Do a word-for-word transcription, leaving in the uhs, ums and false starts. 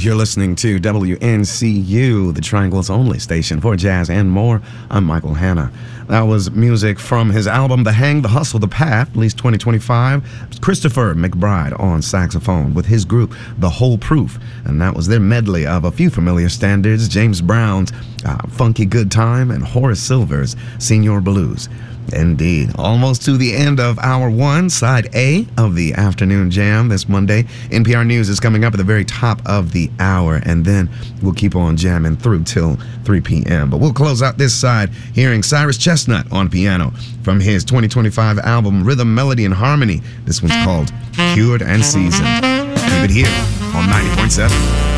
You're listening to W N C U, the Triangle's only station for jazz and more. I'm Michael Hanna. That was music from his album The Hang, The Hustle, The Path, released twenty twenty-five. Christopher McBride on saxophone with his group, The Whole Proof. And that was their medley of a few familiar standards, James Brown's uh, Funky Good Time and Horace Silver's Senior Blues. Indeed. Almost to the end of hour one, side A of the afternoon jam this Monday. N P R News is coming up at the very top of the hour, and then we'll keep on jamming through till three p.m. But we'll close out this side hearing Cyrus Chestnut on piano from his twenty twenty-five album Rhythm, Melody, and Harmony. This one's called Cured and Seasoned. Keep it here on ninety point seven.